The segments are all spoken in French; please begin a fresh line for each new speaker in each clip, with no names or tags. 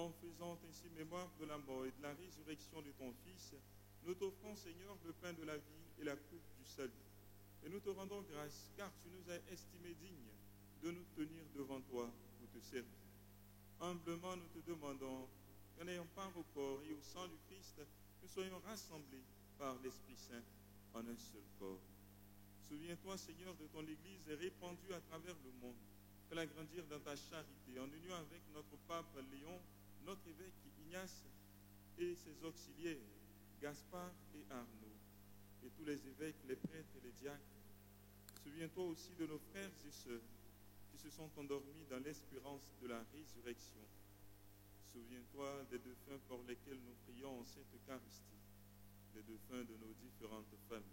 en faisant ainsi mémoire de la mort et de la résurrection de ton Fils, nous t'offrons, Seigneur, le pain de la vie et la coupe du salut. Et nous te rendons grâce, car tu nous as estimés dignes de nous tenir devant toi pour te servir. Humblement, nous te demandons qu'en ayant part au corps et au sang du Christ, nous soyons rassemblés par l'Esprit Saint en un seul corps. Souviens-toi, Seigneur, de ton Église répandue à travers le monde. Fais-la grandir dans ta charité, en union avec notre pape Léon, notre évêque Ignace et ses auxiliaires, Gaspard et Arnaud, et tous les évêques, les prêtres et les diacres. Souviens-toi aussi de nos frères et sœurs qui se sont endormis dans l'espérance de la résurrection. Souviens-toi des défunts pour lesquels nous prions en cette Eucharistie, les défunts de nos différentes familles.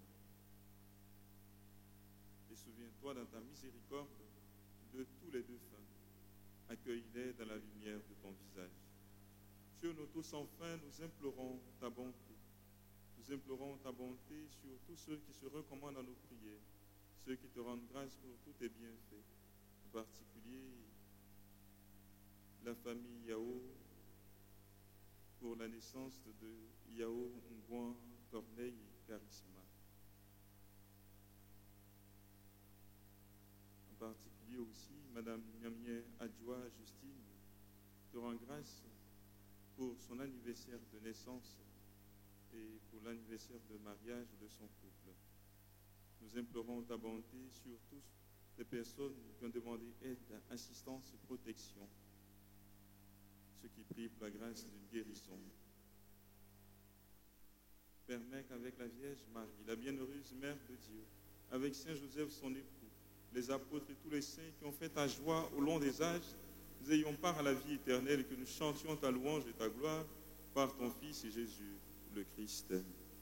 Et souviens-toi dans ta miséricorde de tous les défunts. Accueille-les dans la lumière de ton visage. Dieu, nous tous enfin, nous implorons ta bonté. Nous implorons ta bonté sur tous ceux qui se recommandent à nos prières, ceux qui te rendent grâce pour tous tes bienfaits, en particulier la famille Yao, pour la naissance de Yao Ngouan Corneille Charisma. En particulier aussi, Madame Nyamie Adjoa Justine te rend grâce pour son anniversaire de naissance et pour l'anniversaire de mariage de son couple. Nous implorons ta bonté sur toutes les personnes qui ont demandé aide, assistance et protection, ceux qui prient pour la grâce d'une guérison. Permets qu'avec la Vierge Marie, la bienheureuse Mère de Dieu, avec Saint Joseph son époux, les apôtres et tous les saints qui ont fait ta joie au long des âges, nous ayons part à la vie éternelle et que nous chantions ta louange et ta gloire par ton Fils Jésus, le Christ.